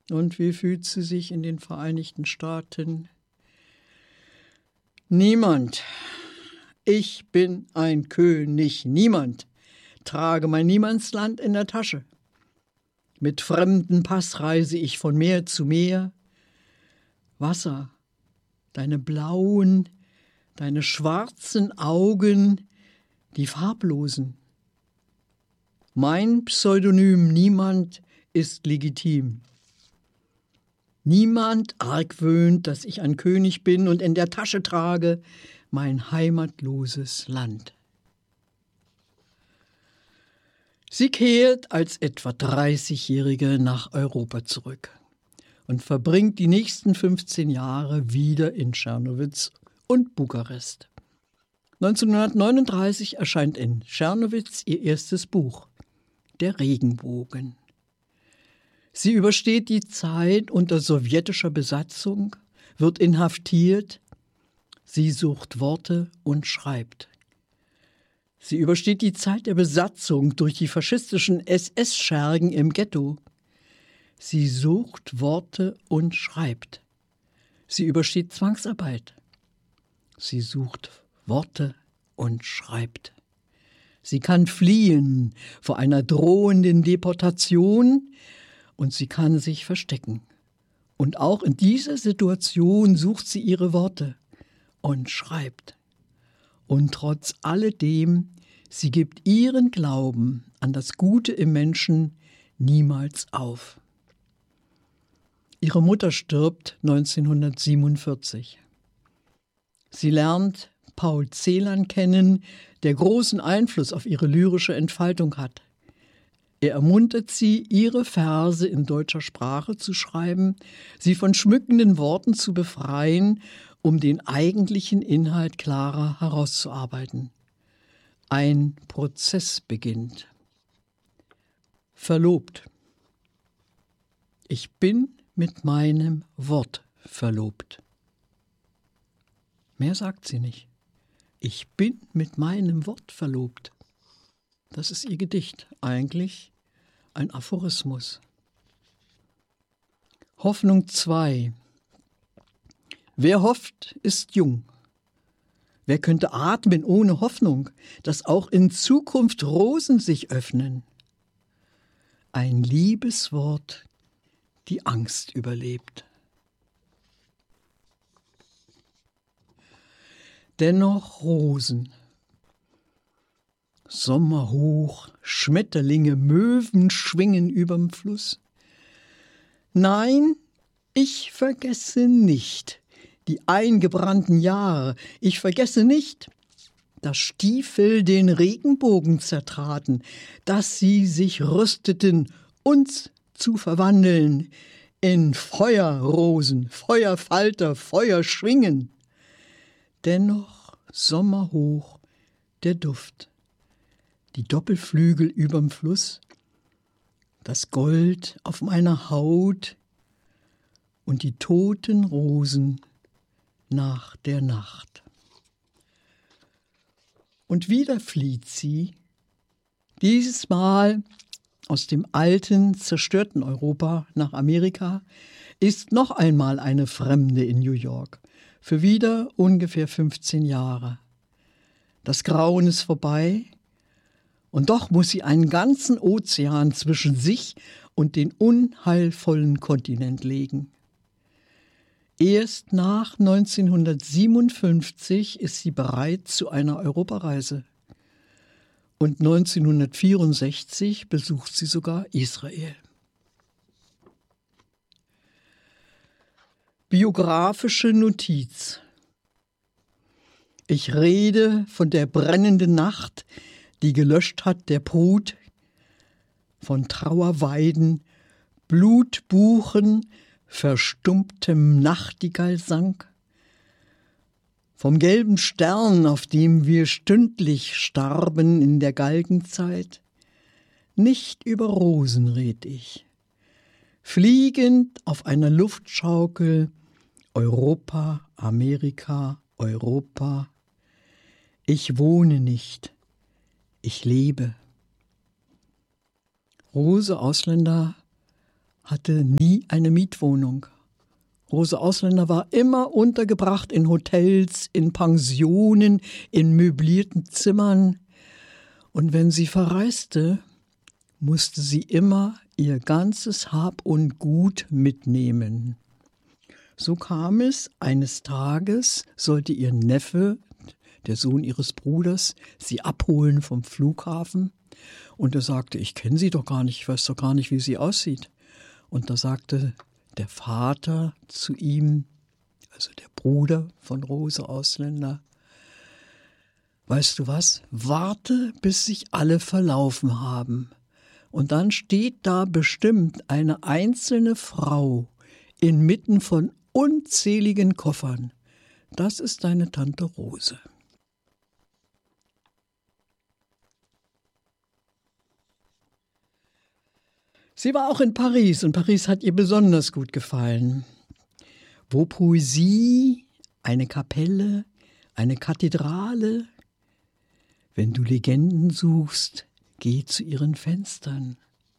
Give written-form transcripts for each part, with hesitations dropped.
Und wie fühlt sie sich in den Vereinigten Staaten? Niemand. Ich bin ein König. Niemand. Trage mein Niemandsland in der Tasche. Mit fremdem Pass reise ich von Meer zu Meer. Wasser, deine blauen, deine schwarzen Augen, die farblosen. Mein Pseudonym Niemand ist legitim. Niemand argwöhnt, dass ich ein König bin und in der Tasche trage mein heimatloses Land. Sie kehrt als etwa 30-Jährige nach Europa zurück und verbringt die nächsten 15 Jahre wieder in Czernowitz und Bukarest. 1939 erscheint in Czernowitz ihr erstes Buch, Der Regenbogen. Sie übersteht die Zeit unter sowjetischer Besatzung, wird inhaftiert. Sie sucht Worte und schreibt. Sie übersteht die Zeit der Besatzung durch die faschistischen SS-Schergen im Ghetto. Sie sucht Worte und schreibt. Sie übersteht Zwangsarbeit. Sie sucht Worte und schreibt. Sie kann fliehen vor einer drohenden Deportation und sie kann sich verstecken. Und auch in dieser Situation sucht sie ihre Worte und schreibt. Und trotz alledem, sie gibt ihren Glauben an das Gute im Menschen niemals auf. Ihre Mutter stirbt 1947. Sie lernt Paul Celan kennen, der großen Einfluss auf ihre lyrische Entfaltung hat. Er ermuntert sie, ihre Verse in deutscher Sprache zu schreiben, sie von schmückenden Worten zu befreien, um den eigentlichen Inhalt klarer herauszuarbeiten. Ein Prozess beginnt. Verlobt. Ich bin mit meinem Wort verlobt. Mehr sagt sie nicht. Ich bin mit meinem Wort verlobt. Das ist ihr Gedicht, eigentlich ein Aphorismus. Hoffnung 2. Wer hofft, ist jung. Wer könnte atmen ohne Hoffnung, dass auch in Zukunft Rosen sich öffnen? Ein Liebeswort, die Angst überlebt. Dennoch Rosen. Sommerhoch, Schmetterlinge, Möwen schwingen überm Fluss. Nein, ich vergesse nicht die eingebrannten Jahre. Ich vergesse nicht, dass Stiefel den Regenbogen zertraten, dass sie sich rüsteten, uns zu verwandeln in Feuerrosen, Feuerfalter, Feuerschwingen. Dennoch sommerhoch der Duft. Die Doppelflügel überm Fluss, das Gold auf meiner Haut und die toten Rosen nach der Nacht. Und wieder flieht sie, dieses Mal aus dem alten, zerstörten Europa nach Amerika, ist noch einmal eine Fremde in New York, für wieder ungefähr 15 Jahre. Das Grauen ist vorbei, und doch muss sie einen ganzen Ozean zwischen sich und den unheilvollen Kontinent legen. Erst nach 1957 ist sie bereit zu einer Europareise. Und 1964 besucht sie sogar Israel. Biografische Notiz. Ich rede von der brennenden Nacht, die gelöscht hat der Brut, von Trauerweiden, Blutbuchen, verstummtem Nachtigallsang, vom gelben Stern, auf dem wir stündlich starben in der Galgenzeit. Nicht über Rosen red ich, fliegend auf einer Luftschaukel, Europa, Amerika, Europa. Ich wohne nicht, ich lebe. Rose Ausländer hatte nie eine Mietwohnung. Rose Ausländer war immer untergebracht in Hotels, in Pensionen, in möblierten Zimmern. Und wenn sie verreiste, musste sie immer ihr ganzes Hab und Gut mitnehmen. So kam es, eines Tages sollte ihr Neffe, der Sohn ihres Bruders, sie abholen vom Flughafen. Und er sagte, ich kenne sie doch gar nicht, ich weiß doch gar nicht, wie sie aussieht. Und da sagte der Vater zu ihm, also der Bruder von Rose Ausländer, weißt du was, warte, bis sich alle verlaufen haben. Und dann steht da bestimmt eine einzelne Frau inmitten von unzähligen Koffern. Das ist deine Tante Rose. Sie war auch in Paris und Paris hat ihr besonders gut gefallen. Wo Poesie, eine Kapelle, eine Kathedrale. Wenn du Legenden suchst, geh zu ihren Fenstern.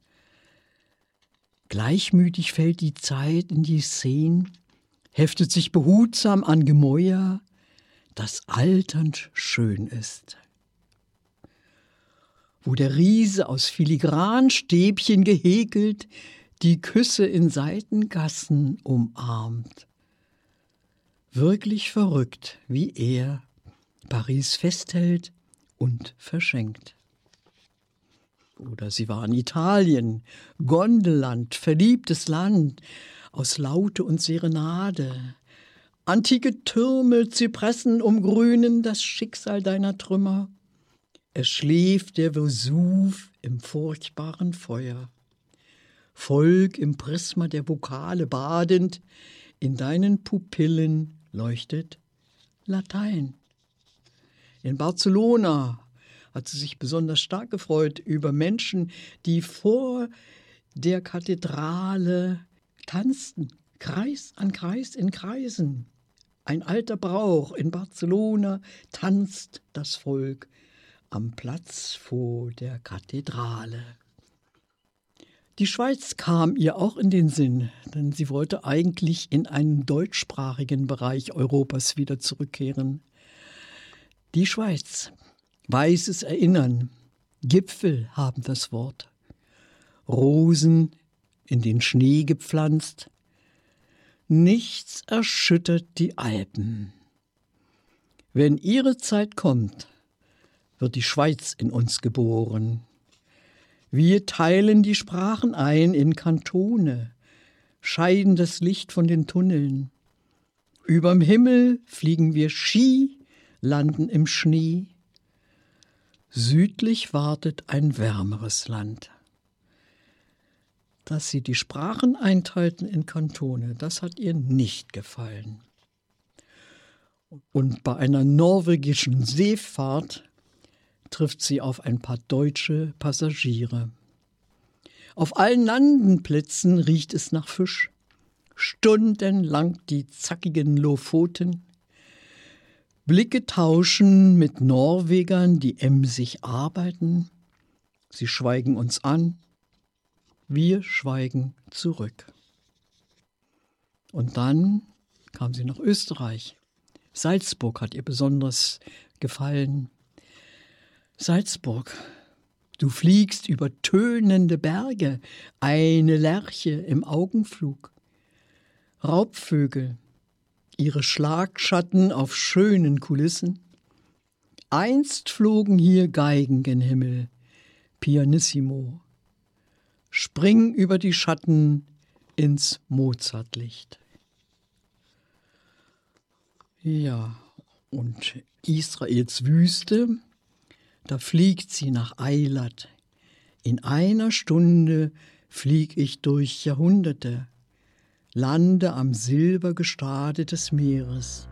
Gleichmütig fällt die Zeit in die Szenen, heftet sich behutsam an Gemäuer, das alternd schön ist. Wo der Riese aus Filigranstäbchen gehäkelt die Küsse in Seitengassen umarmt. Wirklich verrückt, wie er Paris festhält und verschenkt. Oder sie war in Italien, Gondelland, verliebtes Land, aus Laute und Serenade. Antike Türme, Zypressen umgrünen das Schicksal deiner Trümmer. Es schläft der Vesuv im furchtbaren Feuer. Volk im Prisma der Vokale badend, in deinen Pupillen leuchtet Latein. In Barcelona hat sie sich besonders stark gefreut über Menschen, die vor der Kathedrale tanzten, Kreis an Kreis in Kreisen. Ein alter Brauch, in Barcelona tanzt das Volk am Platz vor der Kathedrale. Die Schweiz kam ihr auch in den Sinn, denn sie wollte eigentlich in einen deutschsprachigen Bereich Europas wieder zurückkehren. Die Schweiz, weißes Erinnern, Gipfel haben das Wort, Rosen in den Schnee gepflanzt, nichts erschüttert die Alpen. Wenn ihre Zeit kommt, wird die Schweiz in uns geboren. Wir teilen die Sprachen ein in Kantone, scheiden das Licht von den Tunneln. Überm Himmel fliegen wir Ski, landen im Schnee. Südlich wartet ein wärmeres Land. Dass sie die Sprachen einteilten in Kantone, das hat ihr nicht gefallen. Und bei einer norwegischen Seefahrt trifft sie auf ein paar deutsche Passagiere. Auf allen Landenplätzen riecht es nach Fisch. Stundenlang die zackigen Lofoten. Blicke tauschen mit Norwegern, die emsig arbeiten. Sie schweigen uns an. Wir schweigen zurück. Und dann kam sie nach Österreich. Salzburg hat ihr besonders gefallen. Salzburg, du fliegst über tönende Berge, eine Lerche im Augenflug. Raubvögel, ihre Schlagschatten auf schönen Kulissen. Einst flogen hier Geigen gen Himmel, pianissimo. Spring über die Schatten ins Mozartlicht. Ja, und Israels Wüste, da fliegt sie nach Eilat. In einer Stunde flieg ich durch Jahrhunderte, lande am Silbergestade des Meeres.